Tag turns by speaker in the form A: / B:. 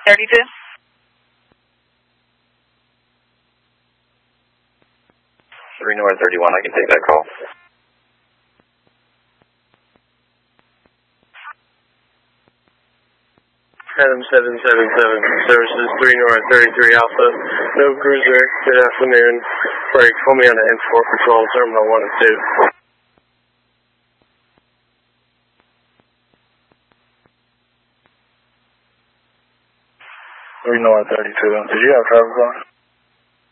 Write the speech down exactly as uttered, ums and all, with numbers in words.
A: thirty-two.
B: three North thirty-one, I can take that call.
C: Adam seven seven seven, services three North thirty-three Alpha, no cruiser, good afternoon. Break, call me on the import control, terminal one and two.
D: three North thirty-two, did you have travel on?